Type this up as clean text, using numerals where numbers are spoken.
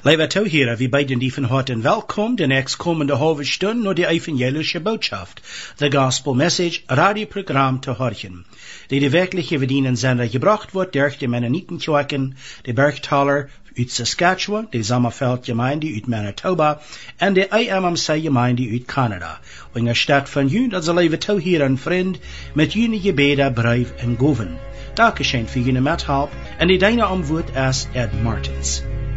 Lieve toehieren, wie beiden die van harte welkom de nächstkommende halve Stunde naar de evangelische Botschaft, the Gospel Message, radioprogramm te horchen, die werkliche verdienen zender gebracht wordt door de Mennonitenkirchen, de Bergtaler uit Saskatchewan, de Sommerfeld-gemeinde uit Manitoba en de IMMC-gemeinde uit Canada. En er staat van u dat ze lieve toehieren, vriend, met jullie gebeden, brief en goven. Dankeschön für jullie methelp en de deine antwoord is Ed Martens.